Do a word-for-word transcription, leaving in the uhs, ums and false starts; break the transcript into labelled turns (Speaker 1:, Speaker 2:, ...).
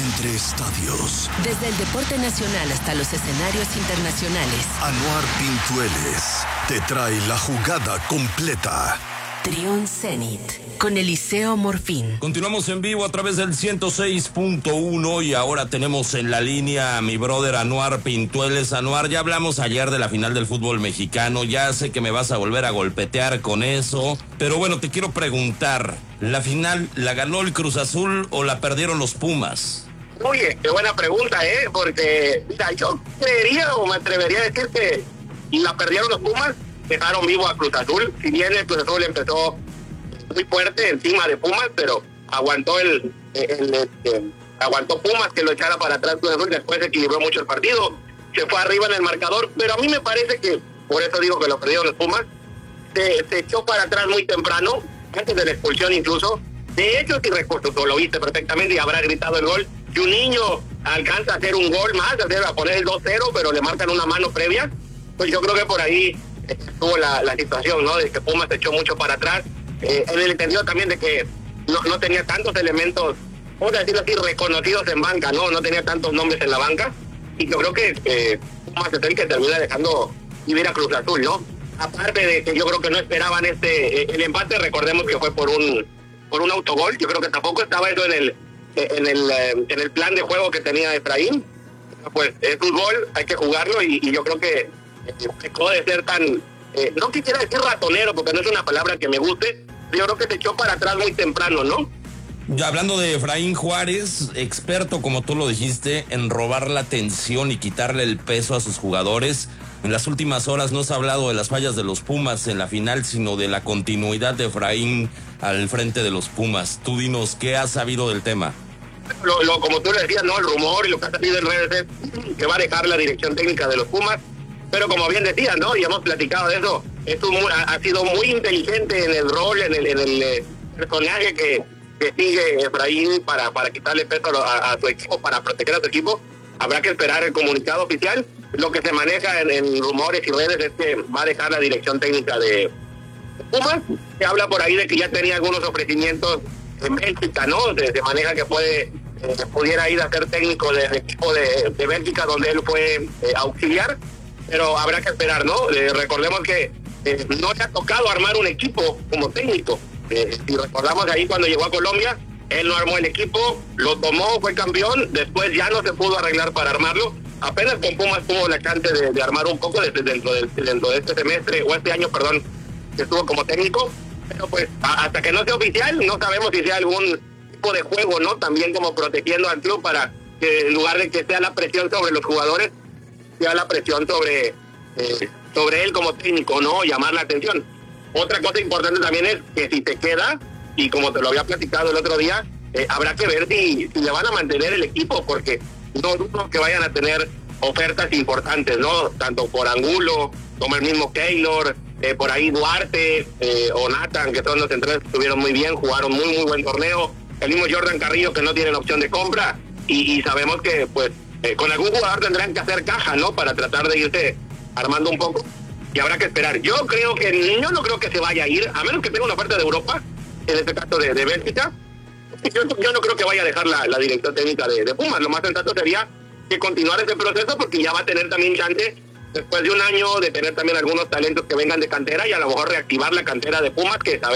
Speaker 1: entre estadios.
Speaker 2: Desde el deporte nacional hasta los escenarios internacionales.
Speaker 1: Anuar Pintueles te trae la jugada completa.
Speaker 2: Trión Zenit, con Eliseo Morfín.
Speaker 3: Continuamos en vivo a través del ciento seis punto uno y ahora tenemos en la línea a mi brother Anuar Pintueles. Anuar, ya hablamos ayer de la final del fútbol mexicano, ya sé que me vas a volver a golpetear con eso, pero bueno, te quiero preguntar, ¿la final la ganó el Cruz Azul o la perdieron los Pumas?
Speaker 4: Oye, qué buena pregunta, ¿eh? Porque, mira, yo creería o me atrevería a decir que la perdieron los Pumas, dejaron vivo a Cruz Azul. Si bien el Cruz Azul empezó muy fuerte encima de Pumas, pero aguantó el, el, el, el aguantó Pumas que lo echara para atrás Cruz Azul, después equilibró mucho el partido, se fue arriba en el marcador, pero a mí me parece que, por eso digo que lo perdieron los Pumas, se, se echó para atrás muy temprano, antes de la expulsión incluso. De hecho, si recuerdo, tú lo viste perfectamente y habrá gritado el gol, que un niño alcanza a hacer un gol más, a, hacer, a poner el dos cero, pero le marcan una mano previa, pues yo creo que por ahí estuvo la, la situación, ¿no? De que Pumas se echó mucho para atrás, eh, en el entendido también de que no, no tenía tantos elementos, vamos a decirlo así, reconocidos en banca, ¿no? No tenía tantos nombres en la banca, y yo creo que eh, Pumas es el que termina dejando vivir a Cruz Azul, ¿no? Aparte de que yo creo que no esperaban este, eh, el empate, recordemos que fue por un por un autogol, yo creo que tampoco estaba eso en el en el, eh, en el plan de juego que tenía Efraín. Pues es fútbol, hay que jugarlo, y, y yo creo que dejó de ser tan, eh, no quisiera decir ratonero, porque no es una palabra que me guste, pero yo creo que se echó para atrás muy temprano, ¿no?
Speaker 3: Ya hablando de Efraín Juárez, experto, como tú lo dijiste, en robar la atención y quitarle el peso a sus jugadores. En las últimas horas no se ha hablado de las fallas de los Pumas en la final, sino de la continuidad de Efraín al frente de los Pumas. Tú dinos, ¿qué has sabido del tema?
Speaker 4: Lo, lo, como tú le decías, ¿no? El rumor y lo que ha salido en redes es que va a dejar la dirección técnica de los Pumas. Pero como bien decías, ¿no? Y hemos platicado de eso, esto ha, ha sido muy inteligente en el rol, en el, en el eh, personaje que, que sigue Efraín para, para quitarle peso a, a su equipo, para proteger a su equipo. Habrá que esperar el comunicado oficial. Lo que se maneja en, en rumores y redes es que va a dejar la dirección técnica de Pumas. Se habla por ahí de que ya tenía algunos ofrecimientos en Bélgica, ¿no? Se, se maneja que puede eh, pudiera ir a ser técnico del equipo de, de Bélgica, donde él fue eh, auxiliar. Pero habrá que esperar, ¿no? Eh, recordemos que eh, no le ha tocado armar un equipo como técnico. Eh, si recordamos ahí cuando llegó a Colombia, él no armó el equipo, lo tomó, fue campeón, después ya no se pudo arreglar para armarlo. Apenas con Pumas tuvo la chance de, de armar un poco desde dentro, del, dentro de este semestre, o este año, perdón, que estuvo como técnico. Pero pues a, hasta que no sea oficial, no sabemos si sea algún tipo de juego, ¿no? También como protegiendo al club para que en lugar de que sea la presión sobre los jugadores, sea la presión sobre eh, sobre él como técnico, ¿no? Llamar la atención. Otra cosa importante también es que si te queda, y como te lo había platicado el otro día, eh, habrá que ver si, si le van a mantener el equipo, porque no dudo que vayan a tener ofertas importantes, ¿no? Tanto por Angulo, como el mismo Keylor, eh, por ahí Duarte eh, o Nathan, que son los centrales que estuvieron muy bien, jugaron muy, muy buen torneo. El mismo Jordan Carrillo, que no tienen opción de compra, y, y sabemos que, pues, Eh, con algún jugador tendrán que hacer caja, ¿no? Para tratar de irse armando un poco, y habrá que esperar. Yo creo que, yo no creo que se vaya a ir, a menos que tenga una oferta de Europa, en este caso de, de Bélgica. Yo, yo no creo que vaya a dejar la, la dirección técnica de, de Pumas. Lo más sensato sería que continuar ese proceso, porque ya va a tener también chance, después de un año, de tener también algunos talentos que vengan de cantera, y a lo mejor reactivar la cantera de Pumas, que sabemos